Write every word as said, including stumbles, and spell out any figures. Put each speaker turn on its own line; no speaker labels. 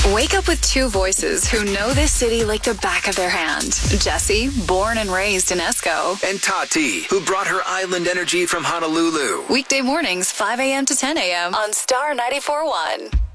Wake up with two voices who know this city like the back of their hand. Jessie, born and raised in Esco.
And Tati, who brought her island energy from Honolulu.
Weekday mornings, five a.m. to ten a.m. on Star ninety-four point one.